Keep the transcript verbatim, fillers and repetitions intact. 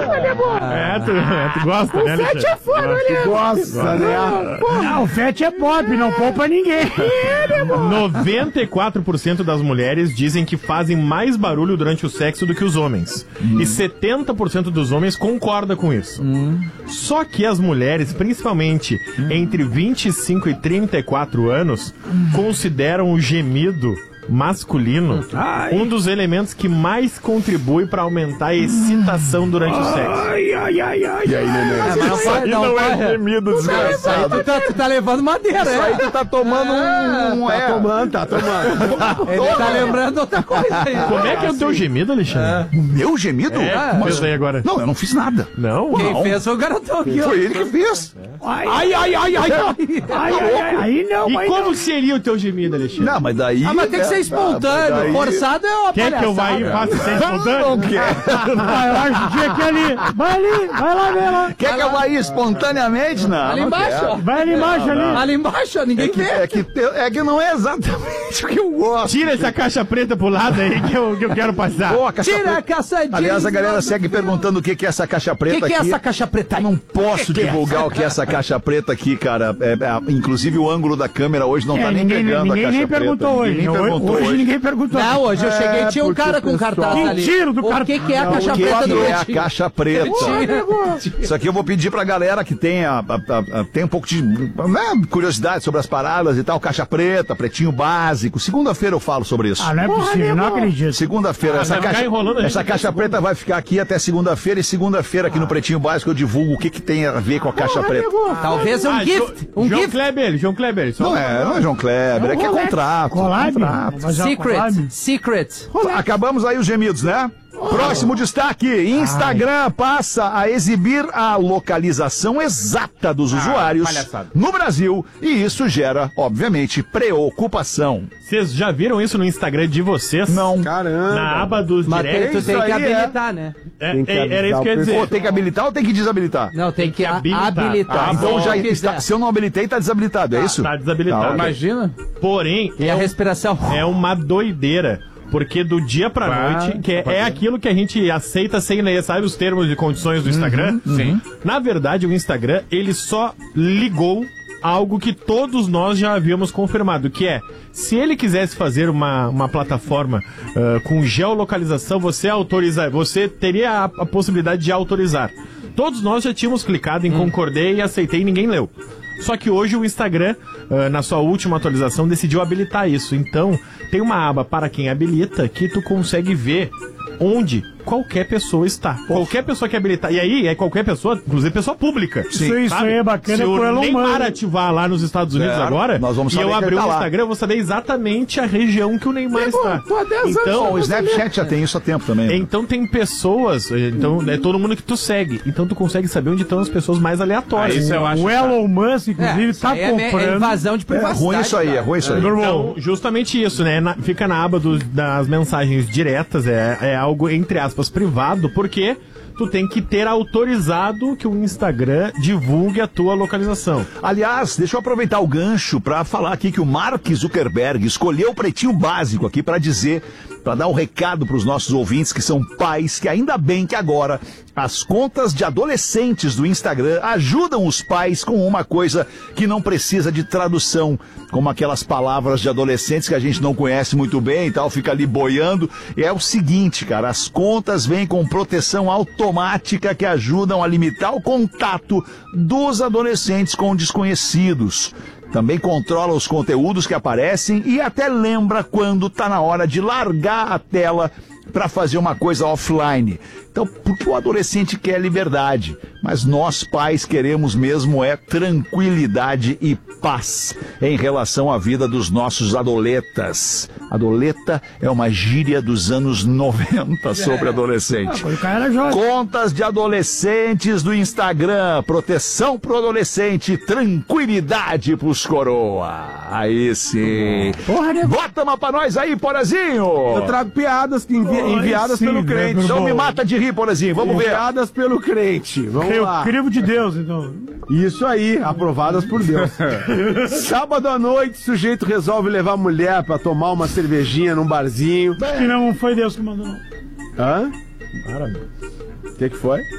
foda, né, pô? É, tu, é, tu gosta, o né, Fete Alexandre? é foda, né? Tu gosta, né? Não, o Fete é pop, não poupa ninguém. noventa e quatro por cento das mulheres dizem que fazem mais barulho durante o sexo do que os homens. Hum. E setenta por cento dos homens concorda com isso. Hum. Só que as mulheres, principalmente hum. entre vinte e cinco e trinta e quatro anos, hum. consideram o gemido masculino ai. um dos elementos que mais contribui para aumentar a excitação durante ai, o sexo. Ai, ai, ai, ai. E aí, neném? É, mas isso aí não, não é gemido, desgraçado. Tu tá, tu tá levando madeira, isso é? aí tu tá tomando é, um... um tá é. tomando, tá tomando. Ele tá lembrando outra coisa aí. Como é que é o teu gemido, Alexandre? É. O meu gemido? É, mas... fez aí agora. Não, eu não fiz nada. Não? Quem não. fez foi o garotão aqui, ó. Foi ele que fez. Ai, ai, ai, ai, ai. Ai, ai, ai. Aí não, E aí como não. seria o teu gemido, Alexandre? Não, mas daí... Ah, mas tem que ser é, espontâneo. daí... Forçado é uma Quer que eu vá aí e faça sem espontâneo? Não quer. Vai lá, Judy, aqui ali. Vai ali, vai lá ver lá. Quer que eu vá aí espontaneamente? Não. Ali não embaixo, ó. quero. Vai ali embaixo, ali. Ali embaixo, ó. Ninguém É que, vê. é, que, é que não é exatamente o que eu gosto. Tira essa caixa preta pro lado aí que eu, que eu quero passar. Pô, a caixa Tira preta. a caçadinha. Aliás, a galera segue perguntando o que que é essa caixa preta O que, que é aqui. essa caixa preta aí? Não posso que que divulgar é o que é essa caixa preta aqui, cara. É, é, inclusive o ângulo da câmera hoje não É, tá nem ninguém, pegando ninguém a caixa nem preta. perguntou hoje. Ninguém Hoje, perguntou hoje hoje. ninguém perguntou. Não, hoje eu cheguei e tinha um cara com cartaz Que ali. tiro do O cartaz. que, que é a Não, caixa O que, preta do que é a Pretinho? caixa preta? Isso aqui eu vou pedir pra galera que tem, a, a, a, a, tem um pouco de né, curiosidade sobre as paradas e tal. Caixa preta, pretinho básico. Segunda-feira eu falo sobre isso. Ah, não é possível, não acredito. Segunda-feira, Ah, essa, vai ficar caixa, enrolando a gente essa até caixa segunda. preta vai ficar aqui até segunda-feira. E segunda-feira aqui no Pretinho Básico eu divulgo o que, que tem a ver com a caixa preta. Talvez um Ah, gift. Jo- Um João gift. Kleber, João Kleber. Só Não é, não é João Kleber, é que é contrato. Collab? contrato. Vamos fazer uma collab? Secret. Secret. Acabamos aí os gemidos, né? Próximo destaque, Instagram passa a exibir a localização exata dos usuários palhaçada. no Brasil e isso gera, obviamente, preocupação. Vocês já viram isso no Instagram de vocês? Não. Caramba. Na aba dos Mas tem, directs? tu tem isso que aí é. habilitar, né? É, Tem que é, era isso que eu ia avisar o dizer. Pô, tem que habilitar ou tem que desabilitar? Não, tem, que, a- habilitar. habilitar. Ah, Então bom. já Se está, quiser. se eu não habilitei, tá desabilitado, é isso? Tá desabilitado. Tá, ok. Imagina. Porém, E é, a um- respiração. é uma doideira. Porque do dia pra Bah, noite, que é, é aquilo que a gente aceita sem ler, sabe os termos e condições do Instagram? Sim. Na verdade, o Instagram, ele só ligou algo que todos nós já havíamos confirmado, que é, se ele quisesse fazer uma, uma plataforma ah, com geolocalização, você autorizar, você teria a, a possibilidade de autorizar. Todos nós já tínhamos clicado em concordei e aceitei e ninguém leu. Só que hoje o Instagram, ah, na sua última atualização, decidiu habilitar isso. Então, tem uma aba para quem habilita que tu consegue ver onde qualquer pessoa está. Qualquer pessoa que habilitar. E aí, é qualquer pessoa, inclusive pessoa pública. Isso, isso aí é bacana Se pro o Elon Neymar Musk. ativar lá nos Estados Unidos Certo. agora, Nós vamos e saber eu que ele abrir tá o lá. Instagram, eu vou saber exatamente a região que o Neymar está. tô há dez anos Então, O Snapchat já tem isso há tempo também. então tem pessoas, então é todo mundo que tu segue. Então tu consegue saber onde estão as pessoas mais aleatórias. Ah, isso eu acho O Elon Musk, inclusive, isso tá aí é, me- é comprando. invasão de É privacidade. ruim isso aí, é cara. ruim isso aí. Então, justamente isso, né? Na- fica na aba dos- das mensagens diretas, é, é algo, entre aspas, privado, porque tu tem que ter autorizado que o Instagram divulgue a tua localização. Aliás, deixa eu aproveitar o gancho para falar aqui que o Mark Zuckerberg escolheu o Pretinho Básico aqui para dizer, para dar um recado para os nossos ouvintes que são pais, que ainda bem que agora as contas de adolescentes do Instagram ajudam os pais com uma coisa que não precisa de tradução, como aquelas palavras de adolescentes que a gente não conhece muito bem e tal, fica ali boiando. É o seguinte, cara, as contas vêm com proteção automática que ajudam a limitar o contato dos adolescentes com desconhecidos. Também controla os conteúdos que aparecem e até lembra quando tá na hora de largar a tela para fazer uma coisa offline. Então, porque o adolescente quer liberdade, mas nós pais queremos mesmo é tranquilidade e paz em relação à vida dos nossos adoletas. Adoleta é uma gíria dos anos noventa sobre adolescente. O cara era jovem. Contas de adolescentes do Instagram, proteção pro adolescente, tranquilidade pros coroa. Aí sim. Porra, nego. Bota uma pra nós aí, Porazinho. Eu trago piadas que envi- Oi, enviadas sim, pelo né, crente. meu Então bom. me mata de rir, Porazinho. Vamos ver. Enviadas pelo crente. Vamos Eu lá. crivo de Deus, então. Isso aí, aprovadas por Deus. Sábado à noite, sujeito resolve levar a mulher pra tomar uma cervejinha num barzinho. Que não foi Deus que mandou, não. Hã? Para, meu. O que que foi?